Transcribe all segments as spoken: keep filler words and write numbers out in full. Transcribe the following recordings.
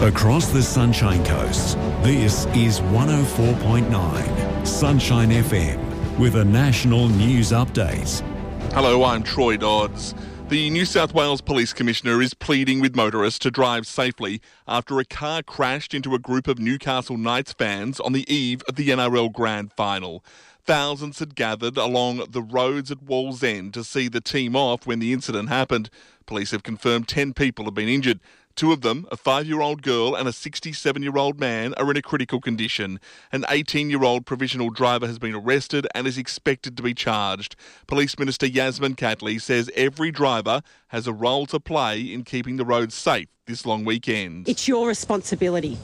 Across the Sunshine Coast, this is one oh four point nine Sunshine F M with a national news update. Hello, I'm Troy Dodds. The New South Wales Police Commissioner is pleading with motorists to drive safely after a car crashed into a group of Newcastle Knights fans on the eve of the N R L Grand Final. Thousands had gathered along the roads at Wallsend to see the team off when the incident happened. Police have confirmed ten people have been injured. Two of them, a five-year-old girl and a sixty-seven-year-old man, are in a critical condition. An eighteen-year-old provisional driver has been arrested and is expected to be charged. Police Minister Yasmin Catley says every driver has a role to play in keeping the roads safe this long weekend. It's your responsibility.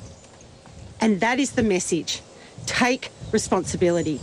And that is the message. Take responsibility.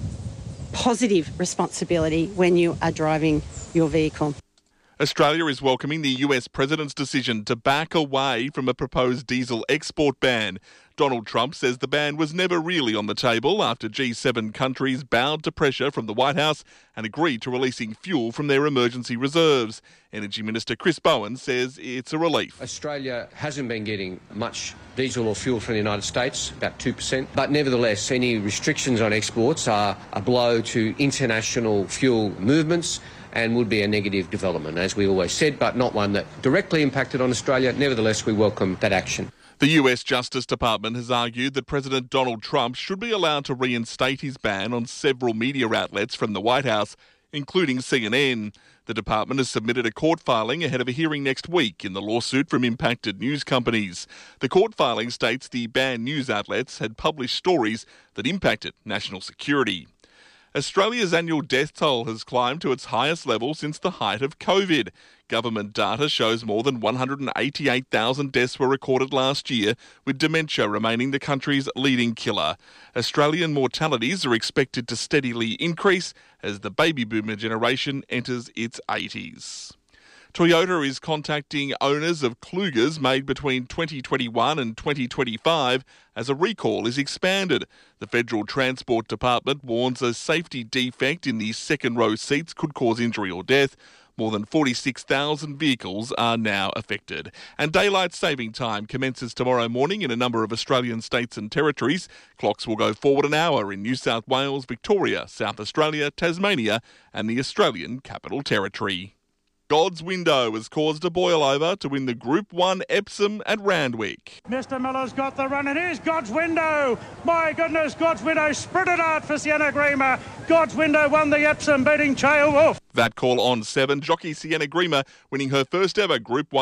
Positive responsibility when you are driving your vehicle. Australia is welcoming the U S president's decision to back away from a proposed diesel export ban. Donald Trump says the ban was never really on the table after G seven countries bowed to pressure from the White House and agreed to releasing fuel from their emergency reserves. Energy Minister Chris Bowen says it's a relief. Australia hasn't been getting much diesel or fuel from the United States, about two percent. But nevertheless, any restrictions on exports are a blow to international fuel movements and would be a negative development, as we always said, but not one that directly impacted on Australia. Nevertheless, we welcome that action. The U S Justice Department has argued that President Donald Trump should be allowed to reinstate his ban on several media outlets from the White House, including C N N. The department has submitted a court filing ahead of a hearing next week in the lawsuit from impacted news companies. The court filing states the banned news outlets had published stories that impacted national security. Australia's annual death toll has climbed to its highest level since the height of COVID. Government data shows more than one hundred eighty-eight thousand deaths were recorded last year, with dementia remaining the country's leading killer. Australian mortalities are expected to steadily increase as the baby boomer generation enters its eighties. Toyota is contacting owners of Klugers made between twenty twenty-one and twenty twenty-five as a recall is expanded. The Federal Transport Department warns a safety defect in the second row seats could cause injury or death. More than forty-six thousand vehicles are now affected. And daylight saving time commences tomorrow morning in a number of Australian states and territories. Clocks will go forward an hour in New South Wales, Victoria, South Australia, Tasmania and the Australian Capital Territory. God's Window has caused a boil over to win the Group one Epsom at Randwick. Mister Miller's got the run. It is God's Window. My goodness, God's Window sprinted out for Sienna Grima. God's Window won the Epsom, beating Chael Wolf. That call on seven, jockey Sienna Grima winning her first ever Group one